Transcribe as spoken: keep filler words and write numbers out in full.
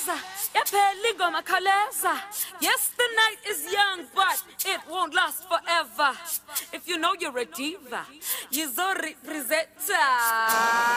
Kaleza, Epeligo Makaleza. Yes, the night is young, but it won't last forever. If you know you're a diva, Yizori Presenta.